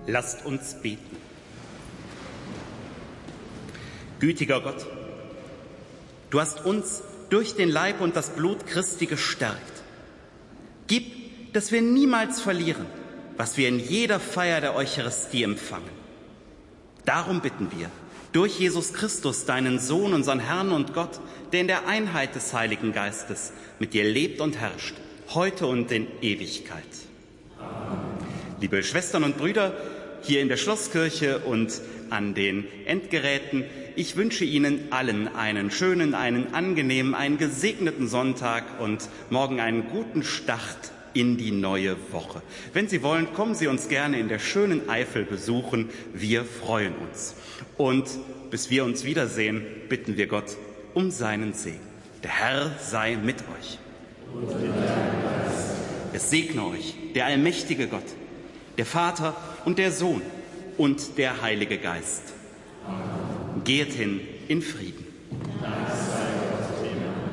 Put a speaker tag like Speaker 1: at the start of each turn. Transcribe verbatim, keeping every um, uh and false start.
Speaker 1: Lasst uns beten. Gütiger Gott, du hast uns durch den Leib und das Blut Christi gestärkt. Gib, dass wir niemals verlieren, was wir in jeder Feier der Eucharistie empfangen. Darum bitten wir, durch Jesus Christus, deinen Sohn, unseren Herrn und Gott, der in der Einheit des Heiligen Geistes mit dir lebt und herrscht, heute und in Ewigkeit. Amen. Liebe Schwestern und Brüder, hier in der Schlosskirche und an den Endgeräten, ich wünsche Ihnen allen einen schönen, einen angenehmen, einen gesegneten Sonntag und morgen einen guten Start in die neue Woche. Wenn Sie wollen, kommen Sie uns gerne in der schönen Eifel besuchen. Wir freuen uns. Und bis wir uns wiedersehen, bitten wir Gott um seinen Segen. Der Herr sei mit euch. Es segne euch der allmächtige Gott, der Vater und der Sohn und der Heilige Geist. Amen. Geht hin in Frieden. Amen.